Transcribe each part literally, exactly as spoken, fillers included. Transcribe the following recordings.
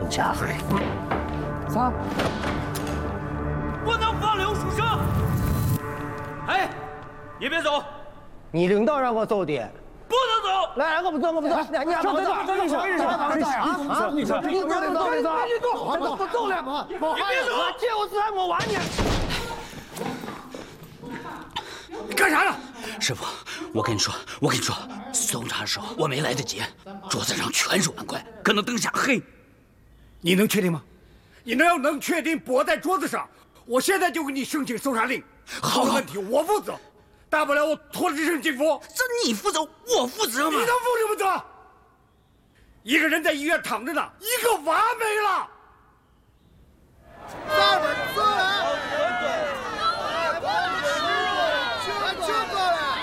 家伙！ 啥？ 不能放流书生！哎，你别走！ 你领导让我走的。 不能走！ 来，我不走，我不走。来，你让我走， 这这这这这啊！你说，你别走，别走，别走，我不走了， 你别走！ 我就是还没完呢。 干啥呢？师傅，我跟你说，我跟你说，搜查的时候我没来得及，桌子上全是碗筷，可能灯下黑。 你能确定吗？你能要能确定脖在桌子上，我现在就给你申请搜查令。好问题我负责。 大不了我脱了这身警服， 这你负责，我负责吗？ 你能负什么责？一个人在医院躺着呢，一个娃没了。 咱们走了，全走了。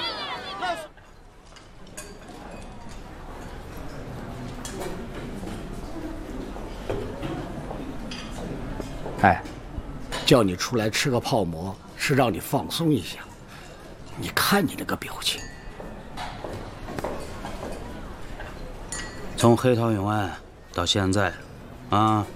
哎，叫你出来吃个泡馍，是让你放松一下。 你看你这个表情， 从黑桃永案到现在，啊，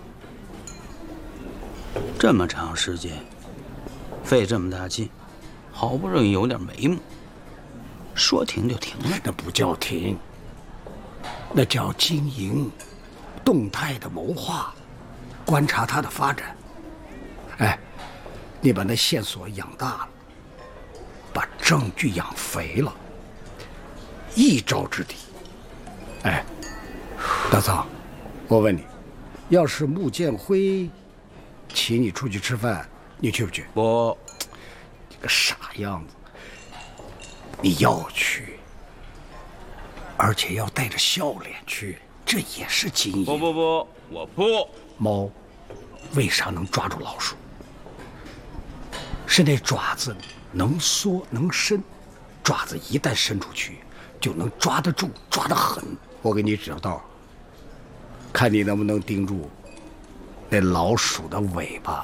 这么长时间，费这么大劲，好不容易有点眉目，说停就停了。 那不叫停，那叫经营，动态的谋划，观察它的发展。哎，你把那线索养大了。 把证据养肥了，一招之敌。哎，大藏，我问你，要是穆建辉请你出去吃饭，你去不去？ 我， 你个傻样子，你要去，而且要带着笑脸去，这也是经营。 不不不，我不。 猫为啥能抓住老鼠？是那爪子。 能缩能伸，爪子一旦伸出去，就能抓得住，抓得狠。我给你指条道，看你能不能盯住那老鼠的尾巴。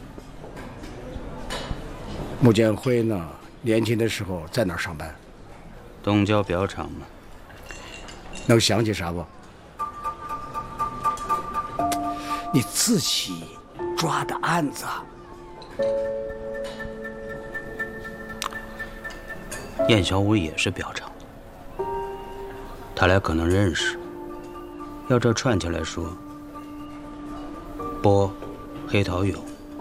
穆建辉呢？年轻的时候在哪儿上班？ 东郊表厂嘛。 能想起啥不？你自己抓的案子。 燕小武也是表厂的，他俩可能认识。要这串起来说，波、黑桃友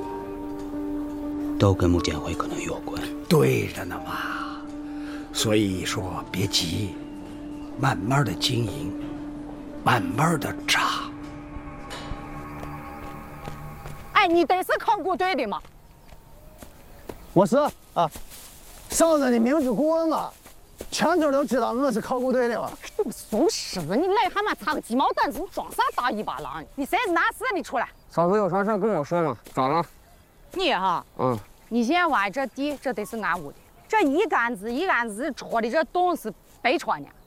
都跟穆建辉可能有关。 对着呢嘛，所以说别急，慢慢的经营，慢慢的查。 哎，你得是考古队的吗？ 我是啊。 上任的名字顾问啊，全村都知道我是考古队的了。 你个怂狮子，你癞蛤蟆插个鸡毛掸子，你装啥大尾巴狼？你谁是哪事？你出来！ 上次有啥事跟我说嘛？咋了？ 你哈， 嗯， 你现在挖这地，这得是俺屋的。这一杆子一杆子戳的这洞是白戳呢。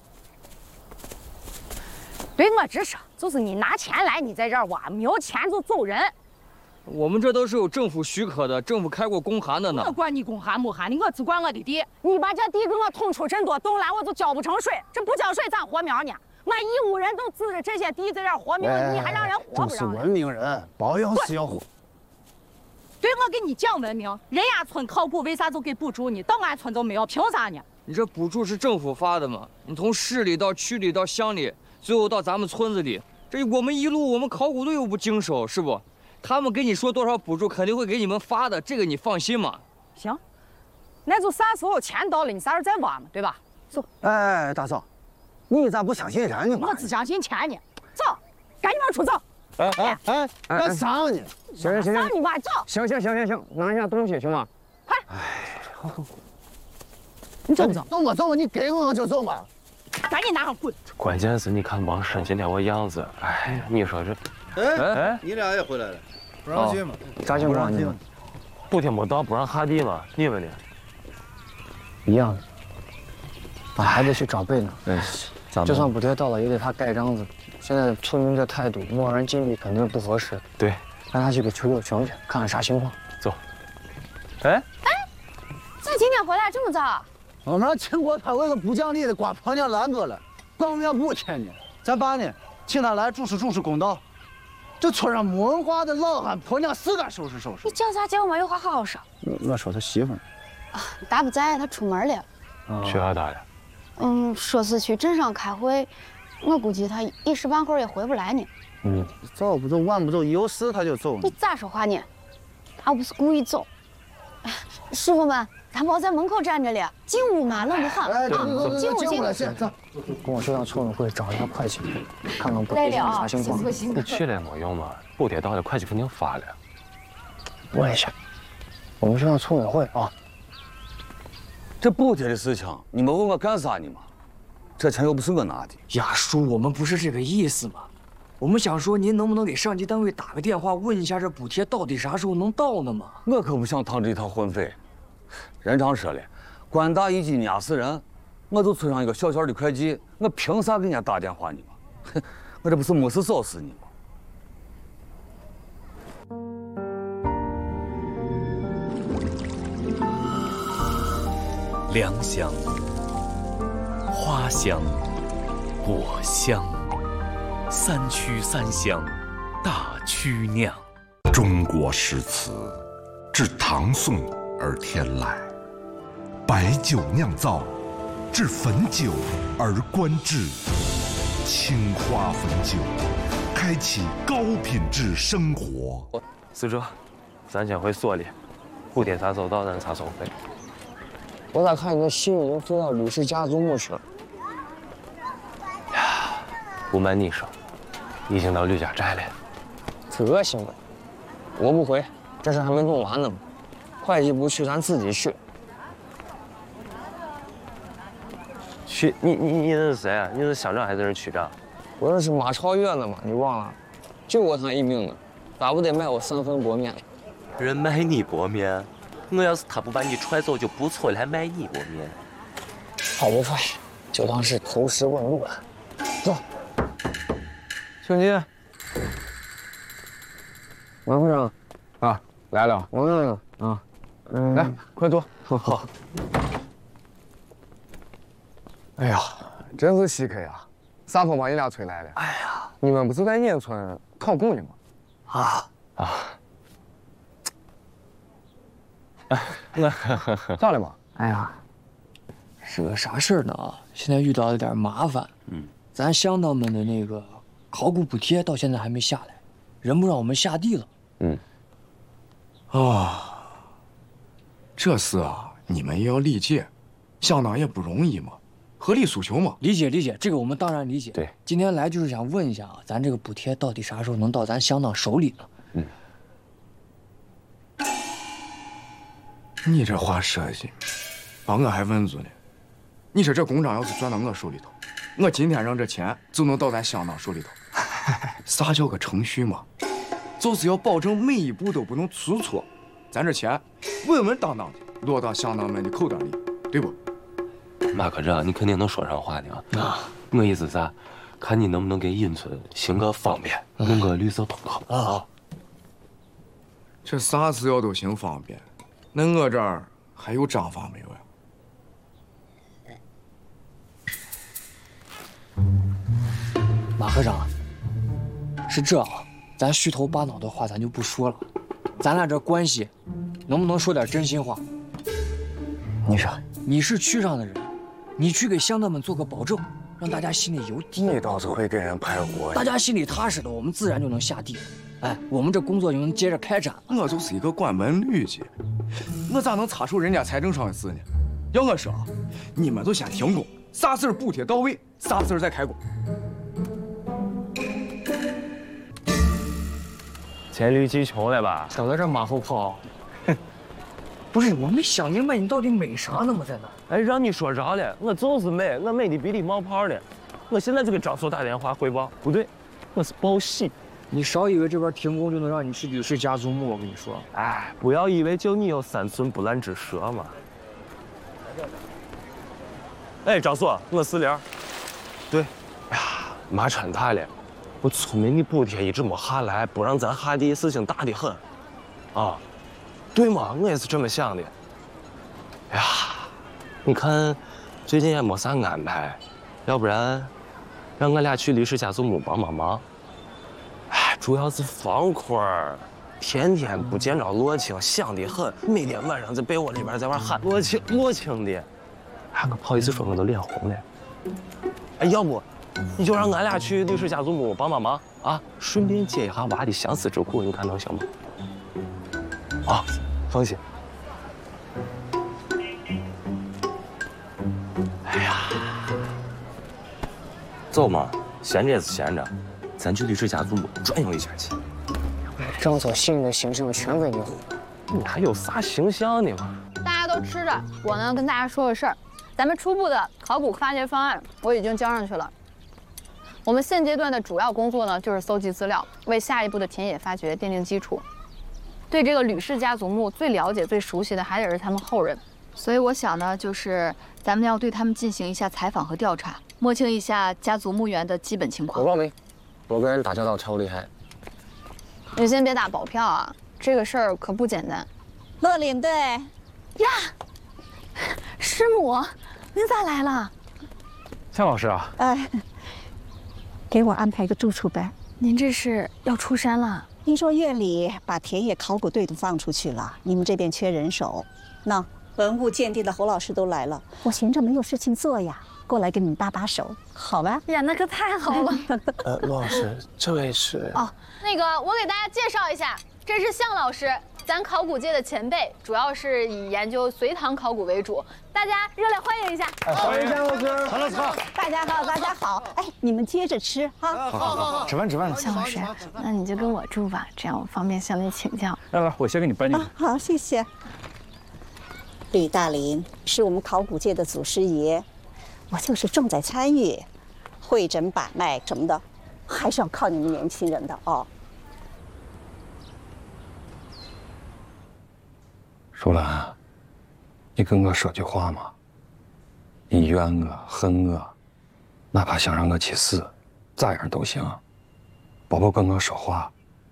对我直说，就是你拿钱来，你在这儿挖，没有钱就走人。 我们这都是有政府许可的，政府开过公函的呢。 我管你公函不函的，我只管我的地。你把这地给我捅出这多洞来，我就交不成水。这不交水咋活苗呢？俺义乌人都指着这些地在这活命，你还让人活不让人？ 都是文明人，保养是要活。 对，我跟你讲文明。人家村考古为啥就给补助呢？到俺村就没有，凭啥呢？ 你这补助是政府发的吗？你从市里到区里到乡里，最后到咱们村子里，这我们一路我们考古队又不经手，是不？ 他们跟你说多少补助，肯定会给你们发的，这个你放心嘛。 行，那就啥时候钱到了，你啥时候再挖嘛，对吧？走。 哎，大嫂，你咋不相信人呢嘛？ 我只相信钱呢。走，赶紧往出走。 哎哎哎，干啥呢？ 行行行行， 你挖走。 行行行行行，拿一下东西行吗？ 快。 哎， 你走不走？ 走我走，你给我我就走嘛。 赶紧拿上滚。 关键是你看王婶今天我样子，哎，你说这。 哎哎，你俩也回来了，不让进吗？ 啥情况？你不听没到，不让下地了。你们呢？ 一样的，俺还得去找贝呢。 嗯， 就算部队到了，也得他盖章子。现在村民这态度，贸然进地肯定不合适。 对， 让他去给求求情去，看看啥情况。 走。哎哎，咋今天回来这么早？ 我们秦国他为了不讲理的把婆娘拦住了，光面不签呢。咱爸呢，请他来主持主持公道。 这村上没文化的老汉婆娘自个收拾收拾。 你讲啥讲嘛？有话好好说。 我说他媳妇儿。 啊，大不在，他出门了。 去哪打了？ 嗯，说是去镇上开会，我估计他一时半会儿也回不来呢。 嗯，早不走，晚不走，有事他就走。 你咋说话呢？他又不是故意走。师傅们，咱别在门口站着了，进屋嘛，冷得很啊！进屋进屋。 走，跟我学校村委会找一下会计，看看补贴是啥情况。 你去了也没用嘛，补贴到了，会计肯定发了。 问一下，我们学校村委会啊。 这补贴的事情，你们问我干啥呢嘛？这钱又不是我拿的。 呀，叔，我们不是这个意思嘛。我们想说，您能不能给上级单位打个电话，问一下这补贴到底啥时候能到呢嘛？ 我可不想趟这一趟混费。人常说了，官大一级压死人。我就村上一个小小的会计，我凭啥给人家打电话呢嘛？哼，我这不是没事找事呢吗？ 良乡、花香、果香，三曲三香，大曲酿。 中国诗词自唐宋而天来，白酒酿造，至汾酒而观之。青花汾酒，开启高品质生活。 司哲，咱先回所里，补贴啥时候到，咱啥时候回。 我咋看你的信已经飞到吕氏家族墓去了？ 呀，不瞒你说，已经到吕家寨了。 这行吧？我不回，这事还没弄完呢嘛。会计不去，咱自己去。 去？你你你那是谁啊？你是乡长还是区长？ 我这是马超越呢嘛，你忘了？救过他一命呢，咋不得卖我三分薄面？ 人卖你薄面？我要是他不把你踹走就不错了，还卖你薄面？ 跑不快，就当是投石问路了。走，兄弟，马会长啊，来了，我来了啊，嗯，来，快坐。好。哎呀，真是稀客呀！啥风把你俩吹来的？哎呀，你们不是在年村考公的吗？ 啊啊！哎， 我咋了嘛？ 哎呀，是个啥事儿呢？现在遇到了点麻烦。嗯，咱乡党们的那个考古补贴到现在还没下来，人不让我们下地了。 嗯。 啊，这事啊，你们也要理解，乡党也不容易嘛。合理诉求嘛， 理解理解，这个我们当然理解。 对， 今天来就是想问一下啊，咱这个补贴到底啥时候能到咱乡党手里呢？ 嗯， 你这话说的，把我还问住呢。你说这公章要是转到我手里头，我今天让这钱就能到咱乡党手里头。啥叫个程序嘛？就是要保证每一步都不能出错，咱这钱稳稳当当的落到乡党们的口袋里，对不？ 马科长，你肯定能说上话呢。啊，我意思啥？看你能不能给阴村行个方便，弄个绿色通道。啊， 这啥事要都行方便，那我这儿还有章法没有呀？马科长，是这啊，咱虚头巴脑的话咱就不说了，咱俩这关系，能不能说点真心话？ 你说， 你是区上的人。你去给乡党们做个保证，让大家心里有底。 你倒是会给人排火呀！ 大家心里踏实了，我们自然就能下地。哎，我们这工作就能接着开展了。 我就是一个关门女婿，我咋能插手人家财政上的事呢？要我说啊，你们就先停工，啥事儿补贴到位，啥事儿再开工。 黔驴技穷了吧？ 少在这马后炮。不是，我没想明白你到底美啥呢嘛，在那。 哎，让你说着了，我就是美，我美的比你冒泡呢。我现在就给张所打电话汇报。不对，我是报喜。 你少以为这边停工就能让你去吕氏家族墓，我跟你说。 哎，不要以为就你有三寸不烂之舌嘛。哎，张所，我是莲。对，哎呀，麻烦他了。我村民的补贴一直没下来，不让咱下地，事情大得很。啊。对嘛，我也是这么想的。哎呀，你看，最近也没啥安排，要不然让我俩去吕氏家族墓帮帮忙。哎， 主要是方块儿，天天不见着罗青，想得很。每天晚上在被窝里边在玩喊罗青罗青的，哎，我不好意思说，我都脸红了。哎，要不你就让俺俩去律师家族木帮帮忙啊，顺便解一下娃的相思之苦，你看能行吗？啊，放心。哎呀，走嘛，闲着也是闲着，咱去律师家族木转悠一下去。 张所新的形象全给你毁了， 你还有啥形象呢嘛？ 大家都吃着，我呢跟大家说个事儿，咱们初步的考古发掘方案我已经交上去了。我们现阶段的主要工作呢，就是搜集资料，为下一步的田野发掘奠定基础。对这个吕氏家族墓最了解、最熟悉的还得是他们后人，所以我想呢，就是咱们要对他们进行一下采访和调查，摸清一下家族墓园的基本情况。 我报名，我跟人打交道超厉害。 你先别打保票啊，这个事儿可不简单。 乐领队，呀， 师母，您咋来了？ 向老师啊， 哎，给我安排个住处呗。 您这是要出山了？ 听说院里把田野考古队都放出去了，你们这边缺人手。那文物鉴定的侯老师都来了，我闲着没有事情做呀，过来给你们搭把手，好吧？ 呀，那可太好了。 呃，陆老师，这位是？ 哦，那个我给大家介绍一下，这是向老师，咱考古界的前辈，主要是以研究隋唐考古为主，大家热烈欢迎一下。 哎、欢迎向老师， 向老师好。 大家好，大家好。哎，你们接着吃哈。 好好好，吃饭吃饭。 向老师，那你就跟我住吧，这样我方便向你请教。 来来，我先给你搬进去。 啊，好，谢谢。吕大林是我们考古界的祖师爷，我就是重在参与，会诊把脉什么的，还是要靠你们年轻人的哦。 淑兰，你跟我说句话嘛。你怨我、恨我，哪怕想让我去死，咋样都行。宝宝跟我说话。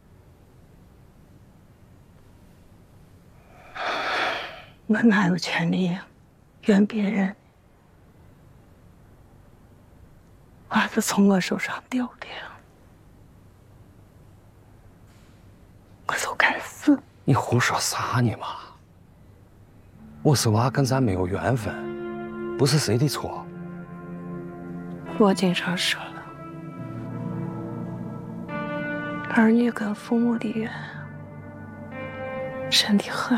我哪有权利怨别人？娃子从我手上丢的，我就该死。 你胡说啥呢嘛？我是娃，跟咱没有缘分，不是谁的错。 我经常说了，儿女跟父母的缘深得很。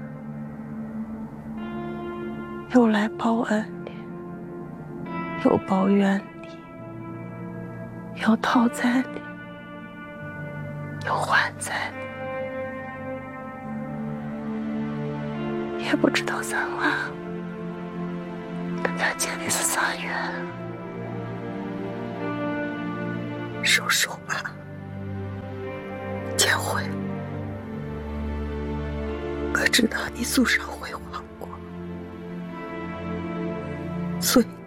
有来报恩的，有报怨的，有讨债的，有还债的，也不知道咱娃跟咱结的是啥缘。收手吧，结婚，我知道你祖上辉煌过。所以